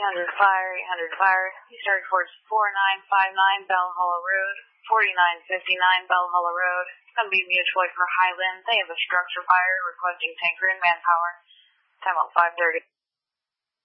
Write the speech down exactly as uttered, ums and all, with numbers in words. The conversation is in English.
eight hundred fire, eight hundred fire. You start towards four nine five nine Bell Hollow Road, forty-nine fifty-nine Bell Hollow Road. It's going to be Mutual for Highland. They have a structure fire requesting tanker and manpower. Time out five thirty.